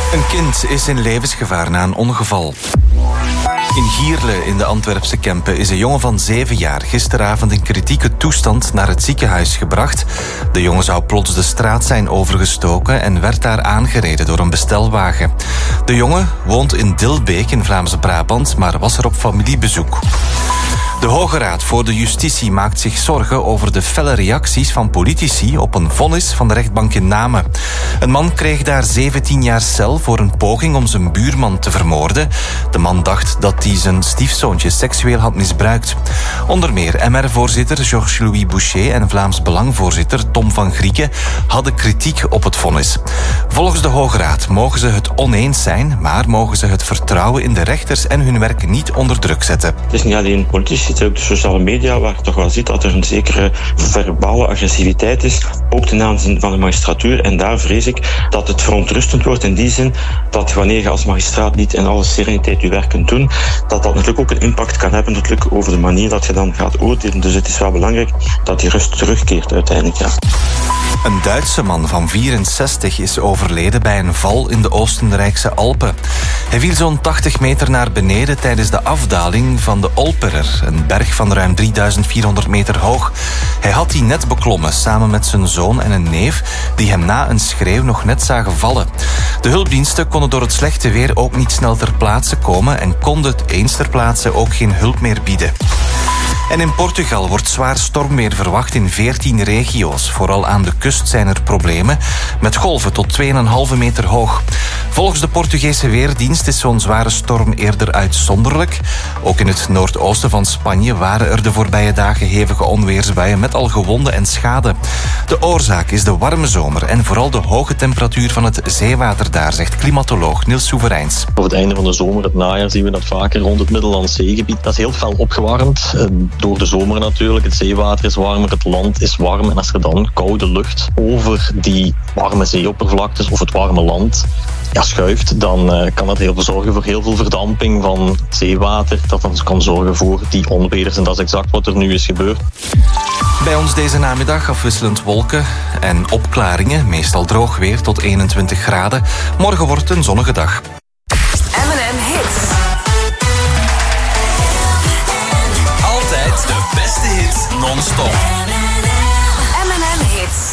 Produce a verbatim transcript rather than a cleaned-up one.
Een kind is in levensgevaar na een ongeval. In Gierle in de Antwerpse Kempen is een jongen van zeven jaar gisteravond in kritieke toestand naar het ziekenhuis gebracht. De jongen zou plots de straat zijn overgestoken en werd daar aangereden door een bestelwagen. De jongen woont in Dilbeek in Vlaams-Brabant, maar was er op familiebezoek. De Hoge Raad voor de Justitie maakt zich zorgen over de felle reacties van politici op een vonnis van de rechtbank in Namen. Een man kreeg daar zeventien jaar cel voor een poging om zijn buurman te vermoorden. De man dacht dat hij zijn stiefzoontje seksueel had misbruikt. Onder meer M R-voorzitter Georges-Louis Boucher en Vlaams Belang-voorzitter Tom van Grieken hadden kritiek op het vonnis. Volgens de Hoge Raad mogen ze het oneens zijn, maar mogen ze het vertrouwen in de rechters en hun werk niet onder druk zetten. Het is niet alleen politici. Het is ook de sociale media waar je toch wel ziet dat er een zekere verbale agressiviteit is, ook ten aanzien van de magistratuur. En daar vrees ik dat het verontrustend wordt in die zin dat wanneer je als magistraat niet in alle sereniteit je werk kunt doen, dat dat natuurlijk ook een impact kan hebben natuurlijk over de manier dat je dan gaat oordelen. Dus het is wel belangrijk dat die rust terugkeert uiteindelijk. Ja. Een Duitse man van vierenzestig is overleden bij een val in de Oostenrijkse Alpen. Hij viel zo'n tachtig meter naar beneden tijdens de afdaling van de Olperer, een berg van ruim drieduizend vierhonderd meter hoog. Hij had die net beklommen, samen met zijn zoon en een neef, die hem na een schreeuw nog net zagen vallen. De hulpdiensten konden door het slechte weer ook niet snel ter plaatse komen en konden eens ter plaatse ook geen hulp meer bieden. En in Portugal wordt zwaar stormweer verwacht in veertien regio's. Vooral aan de kust zijn er problemen, met golven tot twee komma vijf meter hoog. Volgens de Portugese Weerdienst is zo'n zware storm eerder uitzonderlijk. Ook in het noordoosten van Spanje waren er de voorbije dagen hevige onweersbuien met al gewonden en schade. De oorzaak is de warme zomer en vooral de hoge temperatuur van het zeewater daar, zegt klimatoloog Niels Soevereins. Op het einde van de zomer, het najaar, zien we dat vaker rond het Middellandse Zeegebied. Dat is heel fel opgewarmd. Door de zomer natuurlijk. Het zeewater is warmer, het land is warm. En als er dan koude lucht over die warme zeeoppervlaktes of het warme land ja, schuift, dan uh, kan dat heel veel zorgen voor heel veel verdamping van het zeewater. Dat dan kan zorgen voor die onweders. En dat is exact wat er nu is gebeurd. Bij ons deze namiddag afwisselend wolken en opklaringen. Meestal droog weer tot eenentwintig graden. Morgen wordt het een zonnige dag. M en M Hits. De beste hits non-stop.